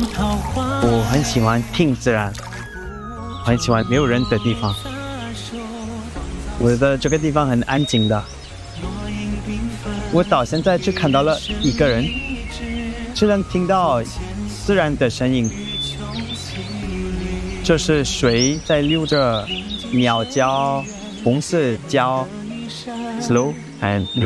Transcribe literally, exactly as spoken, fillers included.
我很喜欢听自然，很喜欢没有人的地方。我觉得这个地方很安静的。我到现在只看到了一个人，只能听到自然的声音，就是水在流着，鸟叫，红色叫 ，slow and